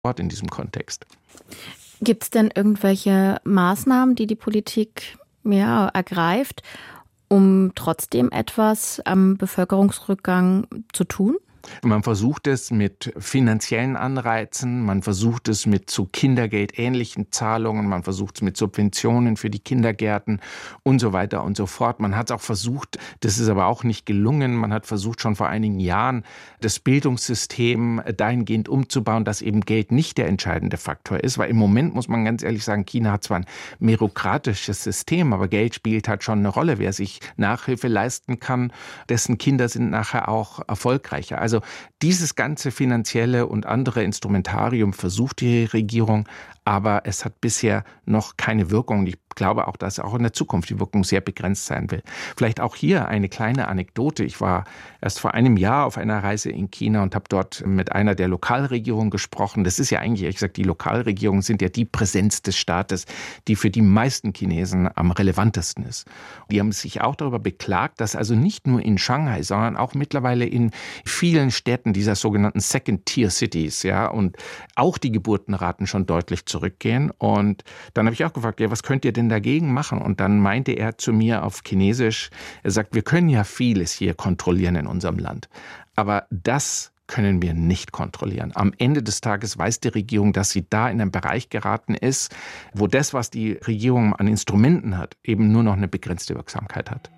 Wort in diesem Kontext. Gibt es denn irgendwelche Maßnahmen, die die Politik ergreift, um trotzdem etwas am Bevölkerungsrückgang zu tun? Man versucht es mit finanziellen Anreizen, man versucht es mit so Kindergeldähnlichen Zahlungen, man versucht es mit Subventionen für die Kindergärten und so weiter und so fort. Man hat es auch versucht, das ist aber auch nicht gelungen, man hat versucht schon vor einigen Jahren das Bildungssystem dahingehend umzubauen, dass eben Geld nicht der entscheidende Faktor ist, weil im Moment muss man ganz ehrlich sagen, China hat zwar ein merokratisches System, aber Geld spielt halt schon eine Rolle. Wer sich Nachhilfe leisten kann, dessen Kinder sind nachher auch erfolgreicher. Also dieses ganze finanzielle und andere Instrumentarium versucht die Regierung, aber es hat bisher noch keine Wirkung. Ich glaube auch, dass auch in der Zukunft die Wirkung sehr begrenzt sein will. Vielleicht auch hier eine kleine Anekdote. Ich war erst vor einem Jahr auf einer Reise in China und habe dort mit einer der Lokalregierungen gesprochen. Das ist ja eigentlich, ehrlich gesagt, die Lokalregierungen sind ja die Präsenz des Staates, die für die meisten Chinesen am relevantesten ist. Die haben sich auch darüber beklagt, dass also nicht nur in Shanghai, sondern auch mittlerweile in vielen Städten dieser sogenannten Second-Tier-Cities, ja, und auch die Geburtenraten schon deutlich zurückgehen. Und dann habe ich auch gefragt, ja, was könnt ihr denn dagegen machen? Und dann meinte er zu mir auf Chinesisch, er sagt, wir können ja vieles hier kontrollieren in unserem Land, aber das können wir nicht kontrollieren. Am Ende des Tages weiß die Regierung, dass sie da in einen Bereich geraten ist, wo das, was die Regierung an Instrumenten hat, eben nur noch eine begrenzte Wirksamkeit hat.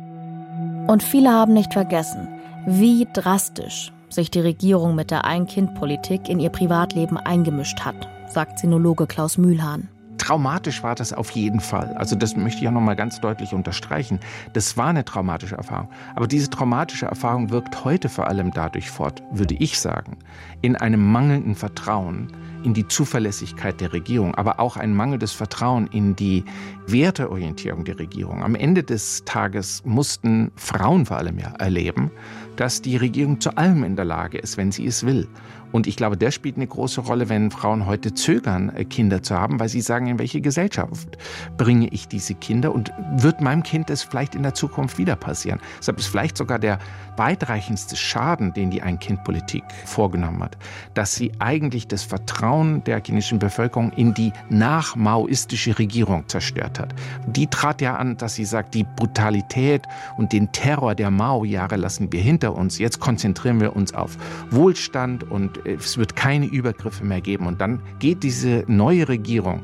Und viele haben nicht vergessen, wie drastisch sich die Regierung mit der Ein-Kind-Politik in ihr Privatleben eingemischt hat, sagt Sinologe Klaus Mühlhahn. Traumatisch war das auf jeden Fall. Also das möchte ich auch noch mal ganz deutlich unterstreichen. Das war eine traumatische Erfahrung. Aber diese traumatische Erfahrung wirkt heute vor allem dadurch fort, würde ich sagen, in einem mangelnden Vertrauen in die Zuverlässigkeit der Regierung, aber auch ein mangelndes Vertrauen in die Werteorientierung der Regierung. Am Ende des Tages mussten Frauen vor allem ja erleben, dass die Regierung zu allem in der Lage ist, wenn sie es will. Und ich glaube, das spielt eine große Rolle, wenn Frauen heute zögern, Kinder zu haben, weil sie sagen, in welche Gesellschaft bringe ich diese Kinder und wird meinem Kind das vielleicht in der Zukunft wieder passieren. Deshalb ist vielleicht sogar der weitreichendste Schaden, den die Ein-Kind-Politik vorgenommen hat, dass sie eigentlich das Vertrauen der chinesischen Bevölkerung in die nachmaoistische Regierung zerstört hat. Die trat ja an, dass sie sagt, die Brutalität und den Terror der Mao-Jahre lassen wir hinter uns. Jetzt konzentrieren wir uns auf Wohlstand und es wird keine Übergriffe mehr geben. Und dann geht diese neue Regierung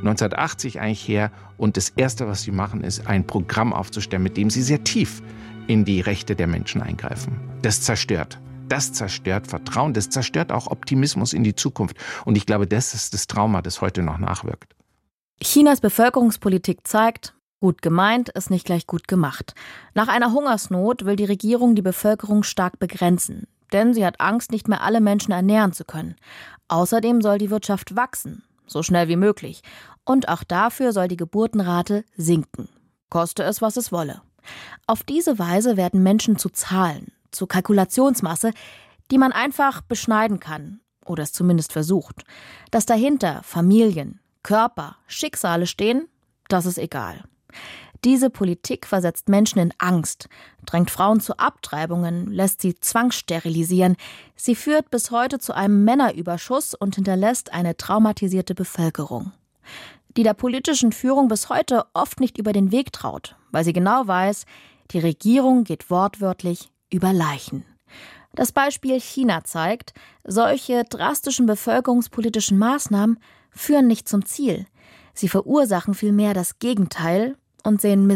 1980 eigentlich her und das Erste, was sie machen, ist, ein Programm aufzustellen, mit dem sie sehr tief in die Rechte der Menschen eingreifen. Das zerstört. Das zerstört Vertrauen, das zerstört auch Optimismus in die Zukunft. Und ich glaube, das ist das Trauma, das heute noch nachwirkt. Chinas Bevölkerungspolitik zeigt, gut gemeint ist nicht gleich gut gemacht. Nach einer Hungersnot will die Regierung die Bevölkerung stark begrenzen. Denn sie hat Angst, nicht mehr alle Menschen ernähren zu können. Außerdem soll die Wirtschaft wachsen, so schnell wie möglich. Und auch dafür soll die Geburtenrate sinken. Koste es, was es wolle. Auf diese Weise werden Menschen zu Zahlen, zu Kalkulationsmasse, die man einfach beschneiden kann oder es zumindest versucht. Dass dahinter Familien, Körper, Schicksale stehen, das ist egal. Diese Politik versetzt Menschen in Angst, drängt Frauen zu Abtreibungen, lässt sie zwangssterilisieren. Sie führt bis heute zu einem Männerüberschuss und hinterlässt eine traumatisierte Bevölkerung, die der politischen Führung bis heute oft nicht über den Weg traut, weil sie genau weiß, die Regierung geht wortwörtlich über Leichen. Das Beispiel China zeigt, solche drastischen bevölkerungspolitischen Maßnahmen führen nicht zum Ziel. Sie verursachen vielmehr das Gegenteil und sehen